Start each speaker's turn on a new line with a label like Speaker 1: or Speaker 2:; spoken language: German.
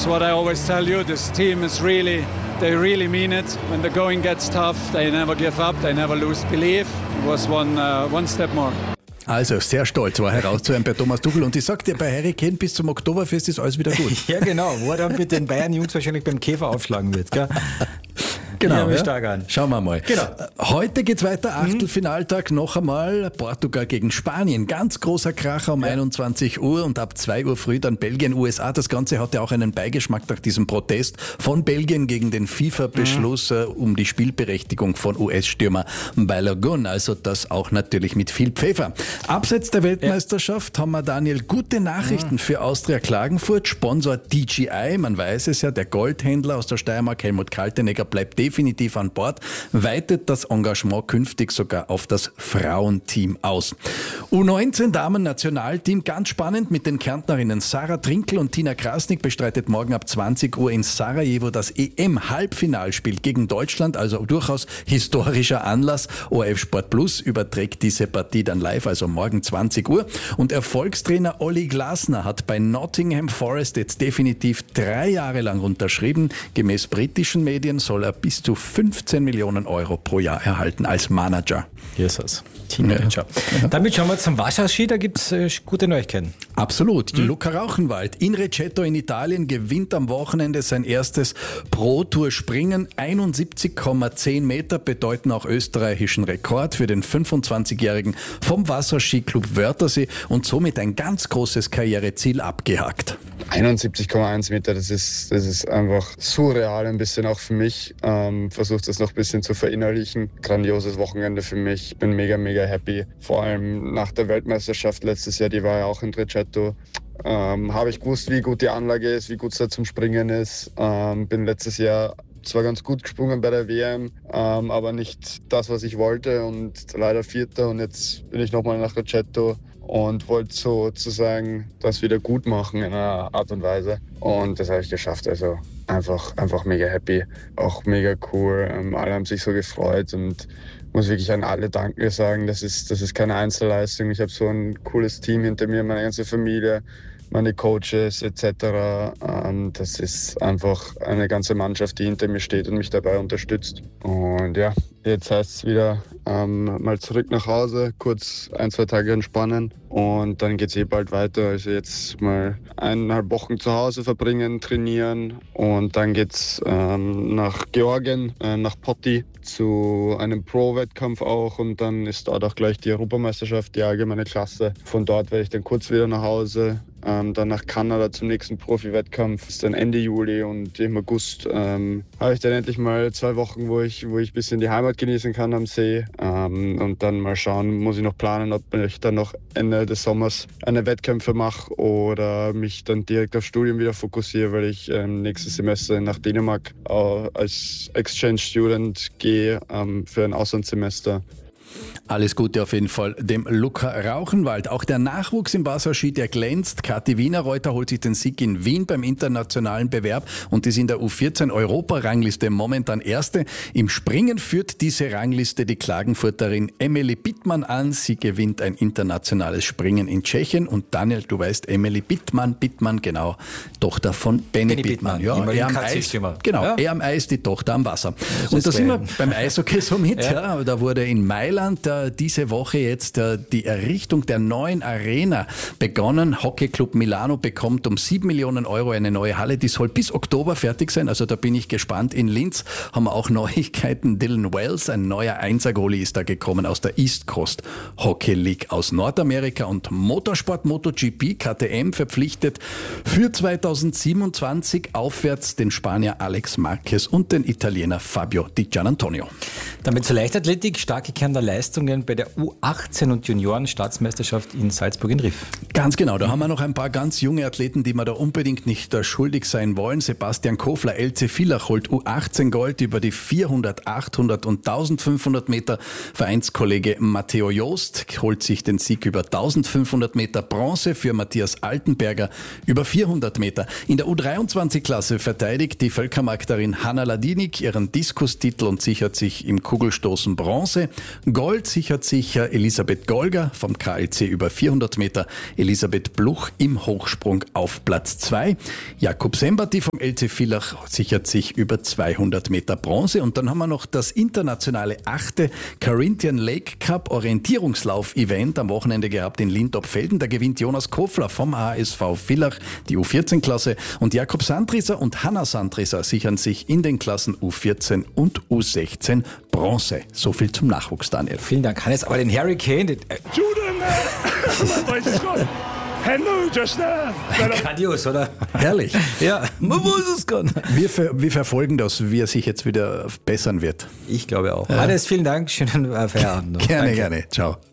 Speaker 1: It's what I always tell you. This team is they really mean it. When the going gets tough, they never give up, they never lose belief. It was one step more.
Speaker 2: Also sehr stolz war herauszuhören bei Thomas Tuchel. Und ich sag dir, bei Harry Kane bis zum Oktoberfest ist alles wieder gut.
Speaker 3: Ja genau, wo er dann mit den Bayern-Jungs wahrscheinlich beim Käfer aufschlagen wird. Gell?
Speaker 2: Genau, ja.
Speaker 3: Stark an.
Speaker 2: Schauen wir mal.
Speaker 3: Genau.
Speaker 2: Heute geht's weiter, Achtelfinaltag noch einmal. Portugal gegen Spanien. Ganz großer Kracher um 21 Uhr und ab 2 Uhr früh dann Belgien, USA. Das Ganze hatte auch einen Beigeschmack nach diesem Protest von Belgien gegen den FIFA-Beschluss um die Spielberechtigung von US-Stürmer Balogun. Also das auch natürlich mit viel Pfeffer. Abseits der Weltmeisterschaft haben wir, Daniel, gute Nachrichten für Austria Klagenfurt. Sponsor DJI, man weiß es ja, der Goldhändler aus der Steiermark, Helmut Kaltenegger, bleibt definitiv an Bord, weitet das Engagement künftig sogar auf das Frauenteam aus. U19 Damen-Nationalteam, ganz spannend mit den Kärntnerinnen Sarah Trinkl und Tina Krasnik, bestreitet morgen ab 20 Uhr in Sarajevo das EM-Halbfinalspiel gegen Deutschland, also durchaus historischer Anlass. ORF Sport Plus überträgt diese Partie dann live, also morgen 20 Uhr. Und Erfolgstrainer Olli Glasner hat bei Nottingham Forest jetzt definitiv 3 Jahre lang unterschrieben. Gemäß britischen Medien soll er bis zu 15 Millionen Euro pro Jahr erhalten als Manager.
Speaker 3: Jesus. Teenager. Ja. Damit schauen wir zum Wasserski, da gibt es gute Neuigkeiten.
Speaker 2: Absolut. Luca Rauchenwald in Recetto in Italien gewinnt am Wochenende sein erstes Pro-Tour-Springen. 71,10 Meter bedeuten auch österreichischen Rekord für den 25-Jährigen vom Wasserskiclub Wörthersee und somit ein ganz großes Karriereziel abgehakt.
Speaker 4: 71,1 Meter, das ist einfach surreal ein bisschen auch für mich. Versuche das noch ein bisschen zu verinnerlichen. Grandioses Wochenende für mich. Bin mega happy. Vor allem nach der Weltmeisterschaft letztes Jahr, die war ja auch in Recetto. Habe ich gewusst, wie gut die Anlage ist, wie gut es da zum Springen ist. Bin letztes Jahr zwar ganz gut gesprungen bei der WM, aber nicht das, was ich wollte und leider Vierter. Und jetzt bin ich nochmal nach Recetto und wollte sozusagen das wieder gut machen in einer Art und Weise. Und das habe ich geschafft. Also einfach mega happy, auch mega cool. Alle haben sich so gefreut und muss wirklich an alle Danke sagen. Das ist keine Einzelleistung. Ich habe so ein cooles Team hinter mir, meine ganze Familie, meine Coaches etc. Das ist einfach eine ganze Mannschaft, die hinter mir steht und mich dabei unterstützt. Und ja, jetzt heißt es wieder mal zurück nach Hause, kurz 1-2 Tage entspannen und dann geht es bald weiter. Also jetzt mal 1,5 Wochen zu Hause verbringen, trainieren und dann geht es nach Georgien, nach Poti zu einem Pro-Wettkampf auch und dann ist dort auch gleich die Europameisterschaft, die allgemeine Klasse. Von dort werde ich dann kurz wieder nach Hause. Dann nach Kanada zum nächsten Profi-Wettkampf. Das ist dann Ende Juli und im August habe ich dann endlich mal 2 Wochen, wo ich ein bisschen die Heimat genießen kann am See. Und dann mal schauen, muss ich noch planen, ob ich dann noch Ende des Sommers eine Wettkämpfe mache oder mich dann direkt aufs Studium wieder fokussiere, weil ich nächstes Semester nach Dänemark als Exchange-Student gehe für ein Auslandssemester.
Speaker 2: Alles Gute auf jeden Fall dem Luca Rauchenwald. Auch der Nachwuchs im Wasserski, der glänzt. Kathi Wienerreuter holt sich den Sieg in Wien beim internationalen Bewerb und ist in der U14-Europa-Rangliste momentan Erste. Im Springen führt diese Rangliste die Klagenfurterin Emily Bittmann an. Sie gewinnt ein internationales Springen in Tschechien. Und Daniel, du weißt, Emily Bittmann, genau, Tochter von Benny Bittmann. Ja, er am Eis, genau, ja. Er am Eis, die Tochter am Wasser. Und da sind wir beim Eishockey so mit. Ja. Da wurde in Mailand diese Woche jetzt die Errichtung der neuen Arena begonnen. Hockeyclub Milano bekommt um 7 Millionen Euro eine neue Halle. Die soll bis Oktober fertig sein. Also da bin ich gespannt. In Linz haben wir auch Neuigkeiten. Dylan Wells, ein neuer Einser-Goalie, ist da gekommen aus der East Coast Hockey League aus Nordamerika. Und Motorsport MotoGP, KTM, verpflichtet für 2027 aufwärts den Spanier Alex Marquez und den Italiener Fabio Di Gianantonio.
Speaker 3: Damit zur Leichtathletik, starke Kern der Leistungen bei der U18 und Junioren-Staatsmeisterschaft in Salzburg in Riff.
Speaker 2: Ganz genau, da haben wir noch ein paar ganz junge Athleten, die wir da unbedingt nicht schuldig sein wollen. Sebastian Kofler, LC Villach holt U18 Gold über die 400, 800 und 1500 Meter. Vereinskollege Matteo Joost holt sich den Sieg über 1500 Meter. Bronze für Matthias Altenberger über 400 Meter. In der U23-Klasse verteidigt die Völkermarkterin Hanna Ladinik ihren Diskustitel und sichert sich im Kugelstoßen Bronze. Gold sichert sich Elisabeth Golger vom KLC über 400 Meter, Elisabeth Bluch im Hochsprung auf Platz 2. Jakub Sembati vom LC Villach sichert sich über 200 Meter Bronze. Und dann haben wir noch das internationale 8. Carinthian Lake Cup Orientierungslauf-Event am Wochenende gehabt in Lintop-Felden. Da gewinnt Jonas Kofler vom ASV Villach die U14-Klasse und Jakob Sandrisser und Hanna Sandrisser sichern sich in den Klassen U14 und U16 Bronze. So viel zum Nachwuchs, Daniel.
Speaker 3: Vielen Dank, Hannes. Aber den Harry Kane, grandios, oder?
Speaker 2: Herrlich.
Speaker 3: Ja, man muss es können.
Speaker 2: Wir verfolgen das, wie er sich jetzt wieder bessern wird.
Speaker 3: Ich glaube auch. Hannes, vielen Dank. Schönen Feierabend noch.
Speaker 2: Gerne,
Speaker 3: Danke.
Speaker 2: gerne. Ciao.